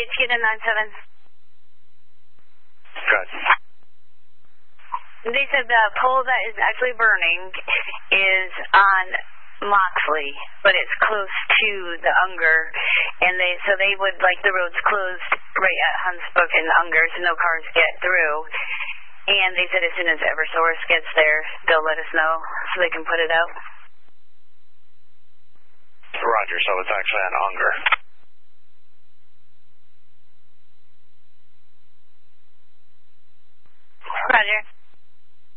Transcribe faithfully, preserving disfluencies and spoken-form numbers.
H Q to nine seven. Good. They said the pole that is actually burning is on Moxley, but it's close to the Unger, and they so they would like the roads closed right at Huntsbook and Unger, so no cars get through. And they said as soon as Eversource gets there, they'll let us know so they can put it out. Roger. So it's actually on Unger. Roger.